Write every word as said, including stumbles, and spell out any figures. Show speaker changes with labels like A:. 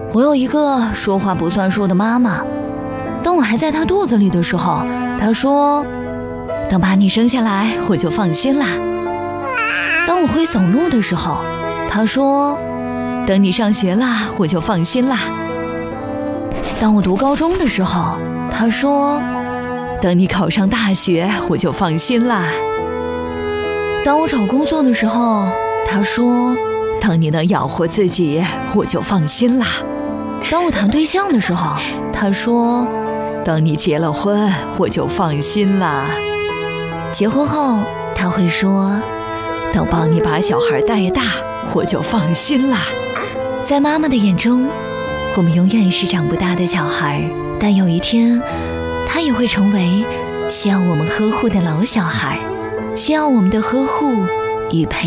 A: 我有一个说话不算数的妈妈，当我还在她肚子里的时候，她说，等把你生下来我就放心啦。当我会走路的时候，她说，等你上学啦我就放心啦。当我读高中的时候，她说，等你考上大学我就放心啦。当我找工作的时候，她说，等你能养活自己我就放心啦。当我谈对象的时候，她说，等你结了婚我就放心啦。结婚后她会说，等帮你把小孩带大我就放心啦。在妈妈的眼中，我们永远是长不大的小孩，但有一天她也会成为需要我们呵护的老小孩，需要我们的呵护与陪